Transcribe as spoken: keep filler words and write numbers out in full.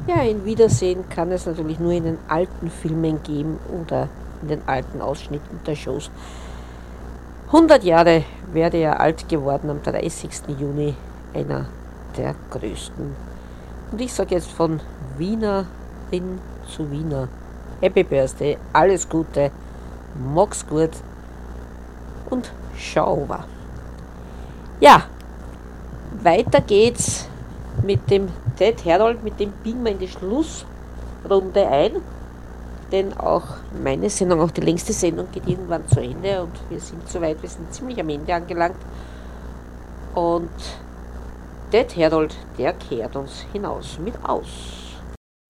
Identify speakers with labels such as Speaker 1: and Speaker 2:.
Speaker 1: Ja, ein Wiedersehen kann es natürlich nur in den alten Filmen geben oder in den alten Ausschnitten der Shows. hundert Jahre werde er alt geworden am dreißigsten Juni, einer der größten. Und ich sage jetzt von Wienerin zu Wiener. Happy Birthday, alles Gute, mag's gut und schau over. Ja, weiter geht's mit dem Ted Herold, mit dem biegen wir in die Schlussrunde ein, denn auch meine Sendung, auch die längste Sendung geht irgendwann zu Ende und wir sind soweit, wir sind ziemlich am Ende angelangt und Ted Herold, der kehrt uns hinaus mit aus.